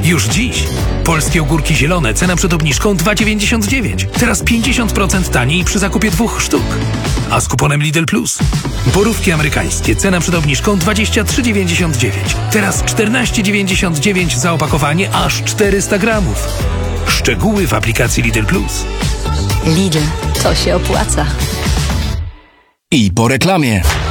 Już dziś. Polskie ogórki zielone, cena przed obniżką 2,99. Teraz 50% taniej przy zakupie 2 sztuk. A z kuponem Lidl Plus. Borówki amerykańskie, cena przed obniżką 23,99. Teraz 14,99 za opakowanie aż 400 gramów. Szczegóły w aplikacji Lidl Plus. Lidl, to się opłaca. I po reklamie.